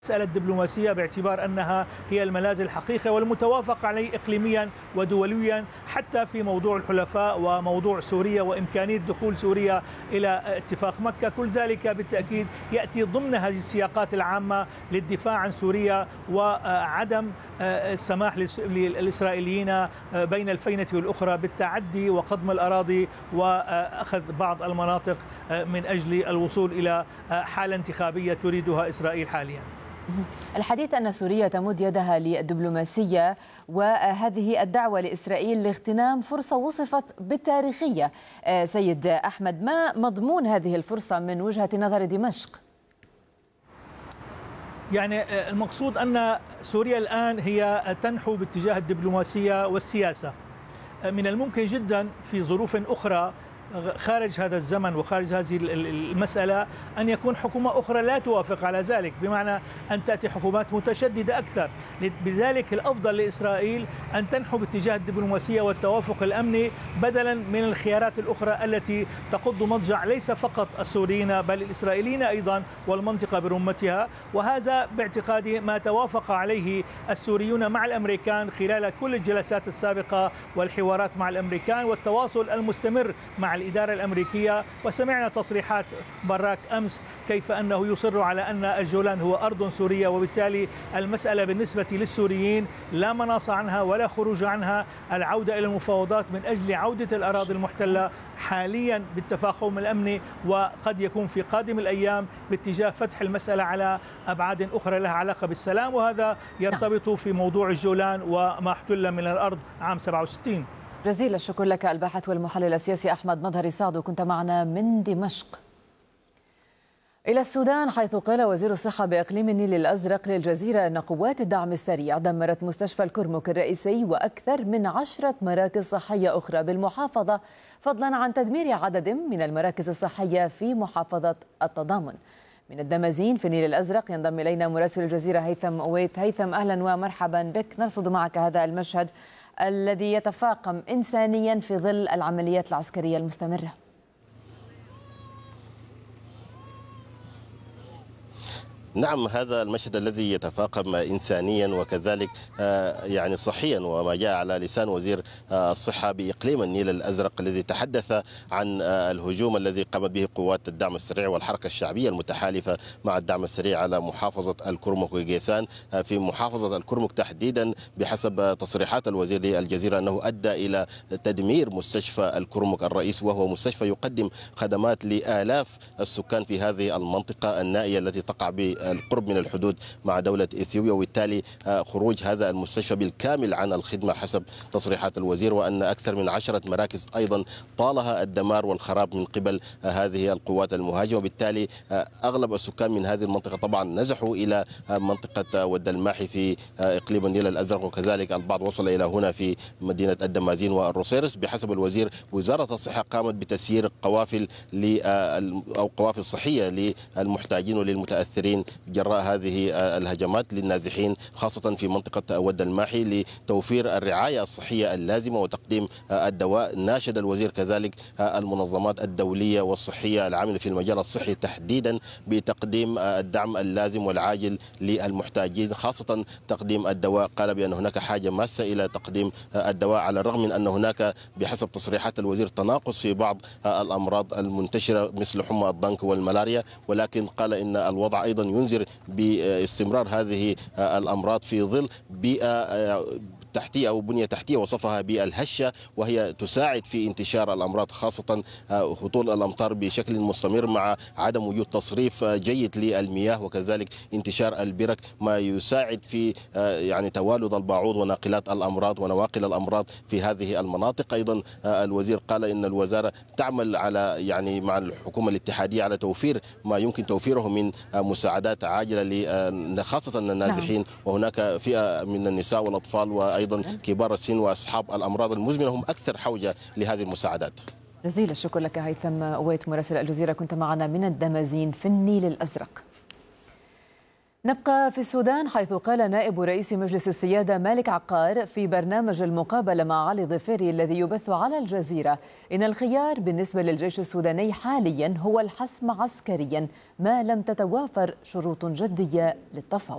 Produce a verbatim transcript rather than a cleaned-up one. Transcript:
المسألة الدبلوماسية باعتبار أنها هي الملاذ الحقيقي والمتوافق عليه إقليميا ودوليا، حتى في موضوع الحلفاء وموضوع سوريا وإمكانية دخول سوريا إلى اتفاق مكة. كل ذلك بالتأكيد يأتي ضمن هذه السياقات العامة للدفاع عن سوريا وعدم السماح للإسرائيليين بين الفينة والأخرى بالتعدي وقضم الأراضي وأخذ بعض المناطق من أجل الوصول إلى حالة انتخابية تريدها إسرائيل حاليا. الحديث أن سوريا تمد يدها للدبلوماسية وهذه الدعوة لإسرائيل لاغتنام فرصة وصفت بالتاريخية. سيد أحمد، ما مضمون هذه الفرصة من وجهة نظر دمشق؟ يعني المقصود أن سوريا الآن هي تنحو باتجاه الدبلوماسية والسياسة. من الممكن جدا في ظروف أخرى خارج هذا الزمن وخارج هذه المسألة أن يكون حكومة أخرى لا توافق على ذلك، بمعنى أن تأتي حكومات متشددة أكثر. بذلك الأفضل لإسرائيل أن تنحو باتجاه الدبلوماسية والتوافق الأمني بدلا من الخيارات الأخرى التي تقض مضجع ليس فقط السوريين بل الإسرائيليين أيضا والمنطقة برمتها. وهذا باعتقادي ما توافق عليه السوريون مع الأمريكان خلال كل الجلسات السابقة والحوارات مع الأمريكان والتواصل المستمر مع الإدارة الأمريكية. وسمعنا تصريحات باراك أمس كيف أنه يصر على أن الجولان هو أرض سورية، وبالتالي المسألة بالنسبة للسوريين لا مناص عنها ولا خروج عنها، العودة إلى المفاوضات من أجل عودة الأراضي المحتلة حاليا بالتفاهم الأمني، وقد يكون في قادم الأيام باتجاه فتح المسألة على أبعاد أخرى لها علاقة بالسلام، وهذا يرتبط في موضوع الجولان وما احتل من الأرض عام سبعة وستين. جزيل الشكر لك الباحث والمحلل السياسي أحمد مظهري سعد، كنت معنا من دمشق. إلى السودان، حيث قال وزير الصحة بإقليم النيل الأزرق للجزيرة أن قوات الدعم السريع دمرت مستشفى الكرمك الرئيسي وأكثر من عشرة مراكز صحية أخرى بالمحافظة، فضلا عن تدمير عدد من المراكز الصحية في محافظة التضامن. من الدمازين في النيل الأزرق ينضم إلينا مراسل الجزيرة هيثم أويت. هيثم، أهلا ومرحبا بك. نرصد معك هذا المشهد الذي يتفاقم إنسانيا في ظل العمليات العسكرية المستمرة. نعم، هذا المشهد الذي يتفاقم إنسانيا وكذلك يعني صحيا، وما جاء على لسان وزير الصحة بإقليم النيل الأزرق الذي تحدث عن الهجوم الذي قامت به قوات الدعم السريع والحركة الشعبية المتحالفة مع الدعم السريع على محافظة الكرمك وجيسان. في محافظة الكرمك تحديدا بحسب تصريحات الوزير للجزيرة أنه أدى إلى تدمير مستشفى الكرمك الرئيس، وهو مستشفى يقدم خدمات لآلاف السكان في هذه المنطقة النائية التي تقع ب القرب من الحدود مع دولة إثيوبيا، وبالتالي خروج هذا المستشفى بالكامل عن الخدمة حسب تصريحات الوزير، وأن أكثر من عشرة مراكز أيضا طالها الدمار والخراب من قبل هذه القوات المهاجمة. وبالتالي أغلب السكان من هذه المنطقة طبعا نزحوا إلى منطقة ود الماحي في إقليم النيل الأزرق، وكذلك البعض وصل إلى هنا في مدينة الدمازين والروسيرس. بحسب الوزير، وزارة الصحة قامت بتسيير قوافل أو قوافل صحية للمحتاجين وللمتأثرين جراء هذه الهجمات للنازحين، خاصة في منطقة ود الماحي، لتوفير الرعاية الصحية اللازمة وتقديم الدواء. ناشد الوزير كذلك المنظمات الدولية والصحية العاملة في المجال الصحي تحديدا بتقديم الدعم اللازم والعاجل للمحتاجين، خاصة تقديم الدواء. قال بأن هناك حاجة ماسة إلى تقديم الدواء، على الرغم من أن هناك بحسب تصريحات الوزير تناقص في بعض الأمراض المنتشرة مثل حمى الضنك والملاريا، ولكن قال إن الوضع أيضا ينذر باستمرار هذه الأمراض في ظل بيئة تحتية أو بنية تحتية وصفها بالهشة، وهي تساعد في انتشار الأمراض، خاصة هطول الأمطار بشكل مستمر مع عدم وجود تصريف جيد للمياه، وكذلك انتشار البرك، ما يساعد في يعني توالد البعوض وناقلات الأمراض ونواقل الأمراض في هذه المناطق. أيضا الوزير قال إن الوزارة تعمل على يعني مع الحكومة الاتحادية على توفير ما يمكن توفيره من مساعدات عاجلة خاصة النازحين، وهناك فئة من النساء والأطفال و أيضا كبار السن وأصحاب الأمراض المزمنة هم أكثر حوجة لهذه المساعدات. جزيل الشكر لك هيثم أويت مراسل الجزيرة، كنت معنا من الدمازين في النيل الأزرق. نبقى في السودان، حيث قال نائب رئيس مجلس السيادة مالك عقار في برنامج المقابلة مع علي ظفيري الذي يبث على الجزيرة إن الخيار بالنسبة للجيش السوداني حاليا هو الحسم عسكريا ما لم تتوافر شروط جدية للتفاوض.